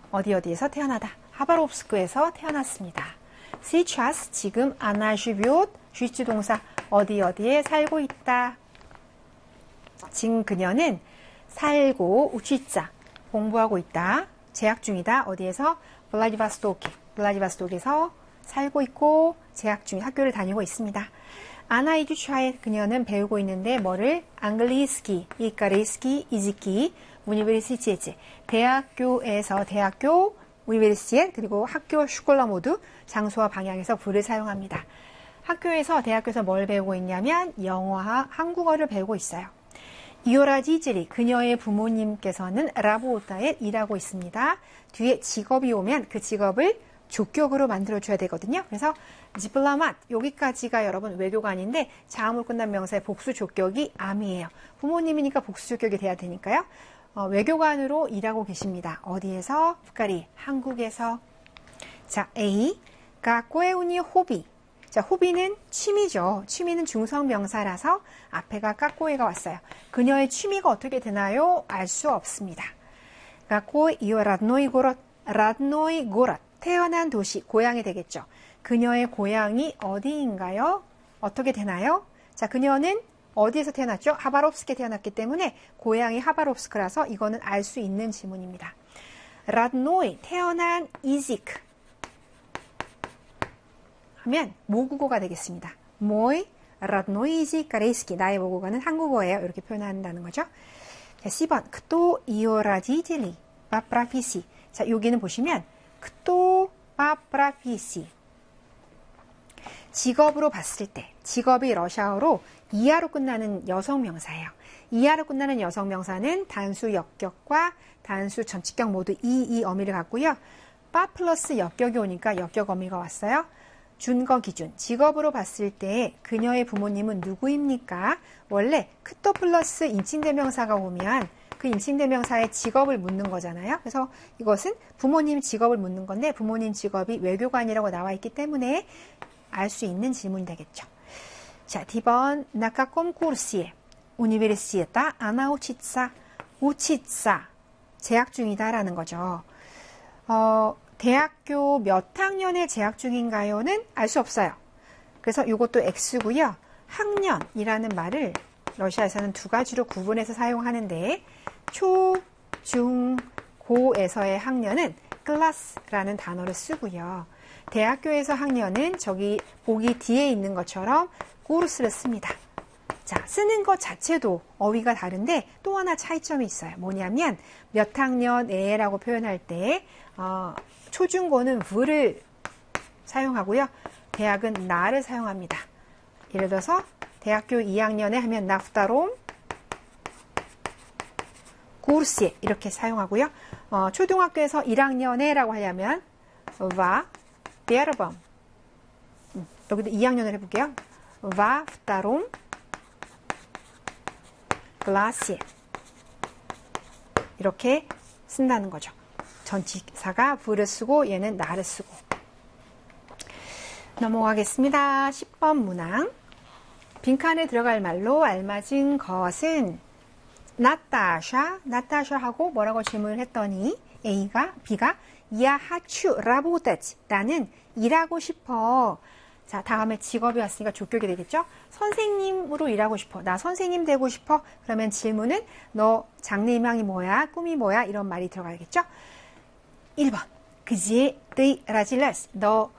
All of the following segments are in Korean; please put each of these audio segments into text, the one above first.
어디에서 태어나다. 하바롭스크에서 태어났습니다. Сейчас 지금 она живет, 주시 동사 어디에 살고 있다. 지금 그녀는 살고 우치자 공부하고 있다. 재학 중이다. 어디에서? 블라디바스토크에서 살고 있고 재학 중 학교를 다니고 있습니다. 아나 이주차에 그녀는 배우고 있는데 뭐를? 앙글리스키, 이카리스키, 이지키, 우니베르시티에체. 대학교에서 대학교, 우니베르시티에 그리고 학교 슈콜라 모두 장소와 방향에서 부를 사용합니다. 학교에서 대학교에서 뭘 배우고 있냐면 영어와 한국어를 배우고 있어요. 이오라지지리 그녀의 부모님께서는 라보오타에 일하고 있습니다. 뒤에 직업이 오면 그 직업을 조격으로 만들어줘야 되거든요. 그래서 디플로맛 여기까지가 여러분 외교관인데 자음으로 끝난 명사의 복수 조격이 암이에요. 부모님이니까 복수 조격이 돼야 되니까요. 외교관으로 일하고 계십니다. 어디에서? 북가리 한국에서. 자 A 까꼬에우니 호비. 자 호비는 취미죠. 취미는 중성명사라서 앞에가 까꼬에가 왔어요. 그녀의 취미가 어떻게 되나요? 알 수 없습니다. 까꼬에 이어 라드노이고랏 태어난 도시, 고향이 되겠죠. 그녀의 고향이 어디인가요? 어떻게 되나요? 자, 그녀는 어디에서 태어났죠? 하바롭스크에 태어났기 때문에 고향이 하바롭스크라서 이거는 알 수 있는 지문입니다. 라드노이, 태어난 이지크 하면 모국어가 되겠습니다. 모이, 라드노이 이지크 가레이스키, 나의 모국어는 한국어예요. 이렇게 표현한다는 거죠. 자, 10번, 크토 이오라지질리, 바프라피시. 자, 여기는 보시면 크토 바프라피시 직업으로 봤을 때 직업이 러시아어로 이하로 끝나는 여성 명사예요. 이하로 끝나는 여성 명사는 단수 역격과 단수 전치격 모두 이 어미를 갖고요. 빠 플러스 역격이 오니까 역격 어미가 왔어요. 준거 기준 직업으로 봤을 때 그녀의 부모님은 누구입니까? 원래 크토 플러스 인칭대명사가 오면 그 인칭대명사의 직업을 묻는 거잖아요. 그래서 이것은 부모님 직업을 묻는 건데 부모님 직업이 외교관이라고 나와 있기 때문에 알 수 있는 질문이 되겠죠. 자, D번 나카 꼼쿠르시에 우니베르시에타 아나우치사 우치사 재학 중이다라는 거죠. 대학교 몇 학년에 재학 중인가요는 알 수 없어요. 그래서 이것도 X고요. 학년이라는 말을 러시아에서는 두 가지로 구분해서 사용하는데 초, 중, 고에서의 학년은 클래스라는 단어를 쓰고요. 대학교에서 학년은 저기 보기 뒤에 있는 것처럼 쿠르스를 씁니다. 자, 쓰는 것 자체도 어휘가 다른데 또 하나 차이점이 있어요. 뭐냐면 몇 학년에라고 표현할 때 초중고는 v를 사용하고요. 대학은 나를 사용합니다. 예를 들어서 대학교 2학년에 하면 나프타롬 쿠르시에 이렇게 사용하고요. 초등학교에서 1학년에라고 하려면 와 베르범 여기도 2학년을 해볼게요. 와 프타롬 클라시에 이렇게 쓴다는 거죠. 전치사가 v를 쓰고 얘는 나를 쓰고. 넘어가겠습니다. 10번 문항. 빈칸에 들어갈 말로 알맞은 것은 나타샤하고 뭐라고 질문을 했더니 B가 Я хочу работать. 나는 일하고 싶어. 자, 다음에 직업이 왔으니까 조격이 되겠죠? 선생님으로 일하고 싶어. 나 선생님 되고 싶어. 그러면 질문은 너 장래희망이 뭐야? 꿈이 뭐야? 이런 말이 들어가겠죠? 1번. 그지에 네 라질레스. 너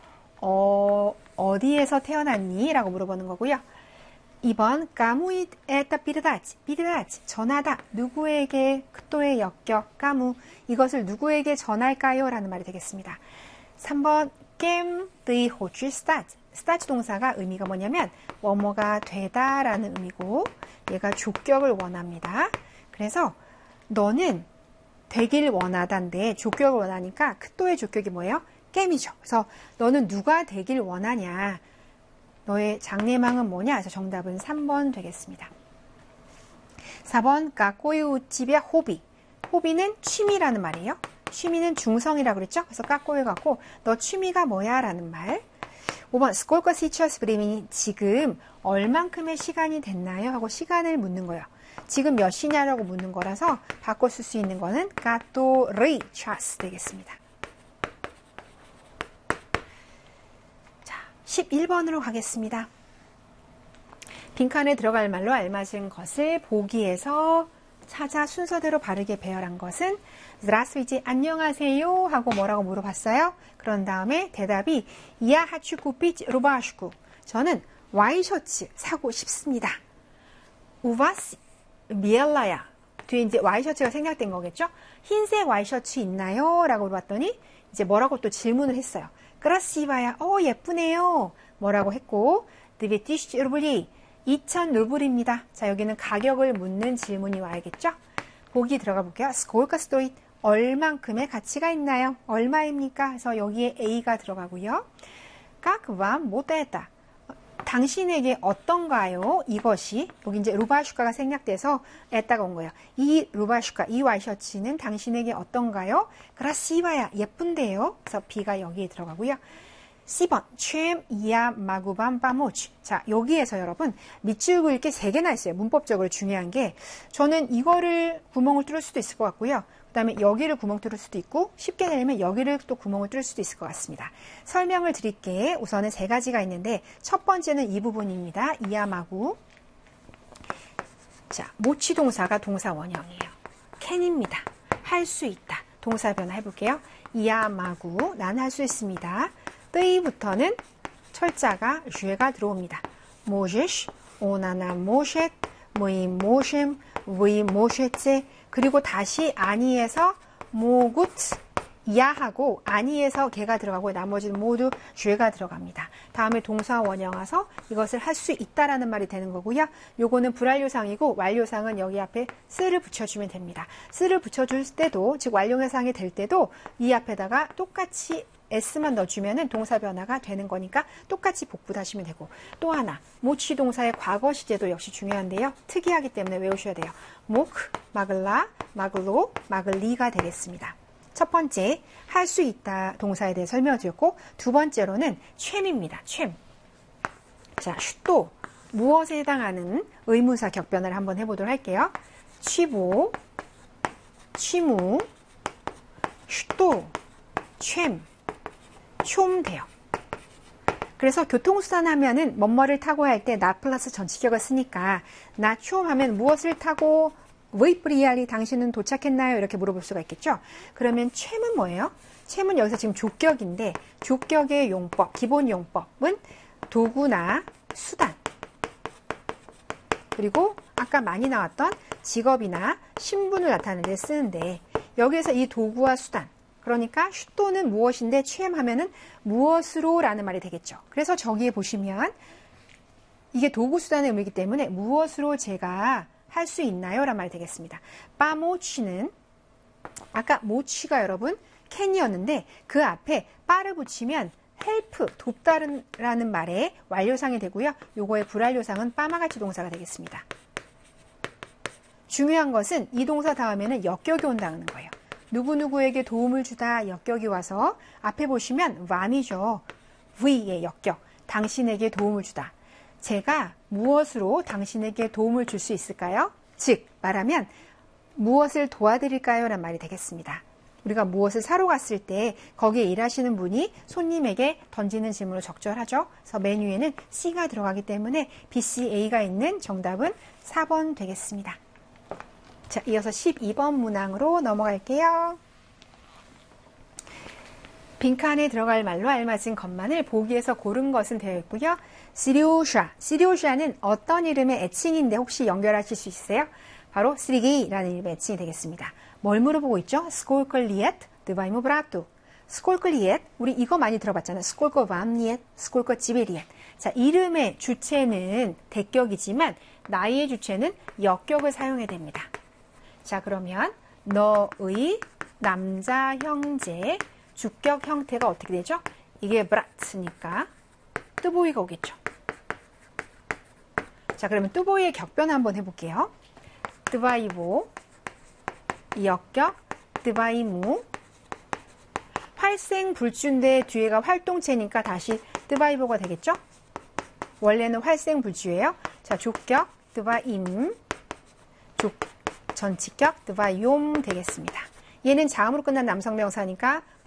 어디에서 태어났니? 라고 물어보는 거고요. 2번 까무잇 에따 비르다치 전하다 누구에게 크토의 역격 까무 이것을 누구에게 전할까요? 라는 말이 되겠습니다. 3번 겜 드이 호치 스타치 동사가 의미가 뭐냐면 뭐뭐가 되다 라는 의미고 얘가 조격을 원합니다. 그래서 너는 되길 원하다인데 조격을 원하니까 크토의 조격이 뭐예요? 겜이죠. 그래서 너는 누가 되길 원하냐 너의 장래망은 뭐냐? 그래서 정답은 3번 되겠습니다. 4번 까꼬이우치비아 호비. 호비는 취미라는 말이에요. 취미는 중성이라고 그랬죠? 그래서 까꼬이 갖고 너 취미가 뭐야? 라는 말. 5번 skолько сейчас времени 지금 얼만큼의 시간이 됐나요? 하고 시간을 묻는 거예요. 지금 몇 시냐라고 묻는 거라서 바꿔 쓸 수 있는 거는 который час 되겠습니다. 자, 11번으로 가겠습니다. 빈칸에 들어갈 말로 알맞은 것을 보기에서 찾아 순서대로 바르게 배열한 것은 здравствуйте, 안녕하세요 하고 뭐라고 물어봤어요. 그런 다음에 대답이 Я хочу купить рубашку. 저는 와이셔츠 사고 싶습니다. У вас белая. 뒤에 이제 와이셔츠가 생략된 거겠죠? 흰색 와이셔츠 있나요? 라고 물어봤더니 이제 뭐라고 또 질문을 했어요. красивая. 예쁘네요. 뭐라고 했고 2000 рублей. 2,000루블입니다. 자, 여기는 가격을 묻는 질문이 와야겠죠? 보기 들어가 볼게요. сколько стоит? 얼만큼의 가치가 있나요? 얼마입니까? 그래서 여기에 A가 들어가고요. как вам вот это? 당신에게 어떤가요? 이것이 여기 이제 루바슈카가 생략돼서 에따가 온 거예요. 이 루바슈카, 이 와이셔츠는 당신에게 어떤가요? красивая. 예쁜데요. 그래서 B가 여기에 들어가고요. 10번, чем я могу вам помочь? 자, 여기에서 여러분, 밑줄 긋기 3개나 있어요. 문법적으로 중요한 게. 저는 이거를 구멍을 뚫을 수도 있을 것 같고요. 그 다음에 여기를 구멍 뚫을 수도 있고, 쉽게 되면 여기를 또 구멍을 뚫을 수도 있을 것 같습니다. 설명을 드릴게. 우선은 3가지가 있는데, 첫 번째는 이 부분입니다. 이야마구. 자, 모치 동사가 동사 원형이에요. 캔입니다. 할 수 있다. 동사 변화 해볼게요. 이야마구. 난 할 수 있습니다. 뜨이부터는 철자가 쥐가 들어옵니다. можешь, она может, мы можем, вы можете. 그리고 다시 아니에서 могут, 야하고 아니에서 개가 들어가고 나머지는 모두 쥐가 들어갑니다. 다음에 동사 원형 와서 이것을 할 수 있다라는 말이 되는 거고요. 요거는 불완료상이고 완료상은 여기 앞에 쓰를 붙여주면 됩니다. 쓰를 붙여줄 때도, 즉 완료상이 될 때도 이 앞에다가 똑같이 S만 넣어주면 동사 변화가 되는 거니까 똑같이 복붙하시면 되고, 또 하나 모치 동사의 과거 시제도 역시 중요한데요. 특이하기 때문에 외우셔야 돼요. 목, 마글라, 마글로, 마글리가 되겠습니다. 첫 번째 할 수 있다 동사에 대해 설명을 드렸고, 두 번째로는 쳔입니다. 쳔. 자, 슈또 무엇에 해당하는 의문사 격변을 한번 해보도록 할게요. 취보, 취무, 슈또, 쳔. 쫌 돼요. 그래서 교통수단 하면은 뭐뭐를 타고 할 때 나 플러스 전치격을 쓰니까 나 쫌 하면 무엇을 타고 브이프리알이 당신은 도착했나요? 이렇게 물어볼 수가 있겠죠. 그러면 쳔은 뭐예요? 쳔은 여기서 지금 조격인데 조격의 용법, 기본 용법은 도구나 수단, 그리고 아까 많이 나왔던 직업이나 신분을 나타내는 데 쓰는데, 여기에서 이 도구와 수단, 그러니까 슈또는 무엇인데 취엠하면은 무엇으로 라는 말이 되겠죠. 그래서 저기에 보시면 이게 도구 수단의 의미이기 때문에 무엇으로 제가 할 수 있나요? 라는 말이 되겠습니다. 빠모치는 아까 모치가 여러분 캔이었는데 그 앞에 빠를 붙이면 헬프, 돕다라는 말의 완료상이 되고요. 요거의 불완료상은 빠마같이 동사가 되겠습니다. 중요한 것은 이 동사 다음에는 역격이 온다는 거예요. 누구누구에게 도움을 주다 역격이 와서 앞에 보시면 람이죠. V의 역격. 당신에게 도움을 주다. 제가 무엇으로 당신에게 도움을 줄 수 있을까요? 즉 말하면 무엇을 도와드릴까요? 라는 말이 되겠습니다. 우리가 무엇을 사러 갔을 때 거기에 일하시는 분이 손님에게 던지는 질문으로 적절하죠. 그래서 메뉴에는 C가 들어가기 때문에 B, C, A가 있는 정답은 4번 되겠습니다. 자, 이어서 12번 문항으로 넘어갈게요. 빈칸에 들어갈 말로 알맞은 것만을 보기에서 고른 것은 되어 있고요. 시리오샤, 시리오샤는 어떤 이름의 애칭인데 혹시 연결하실 수 있으세요? 바로 스리기라는 이름의 애칭이 되겠습니다. 뭘 물어보고 있죠? Сколько лет твоему брату? Сколько лет? 우리 이거 많이 들어봤잖아요. Сколько вам лет? Сколько тебе лет? 자, 이름의 주체는 대격이지만 나이의 주체는 역격을 사용해야 됩니다. 자, 그러면 너의 남자 형제 주격 형태가 어떻게 되죠? 이게 브라트니까 뜨보이가 오겠죠. 자, 그러면 뜨보이의 격변 한번 해볼게요. 뜨바이보, 역격, 뜨바이무. 활생 불주인데 뒤에가 활동체니까 다시 드바이버가 되겠죠? 원래는 활생불주예요. 자, 조격 드바임, 전치격 드바욤 되겠습니다. 얘는 자음으로 끝난 남성명사니까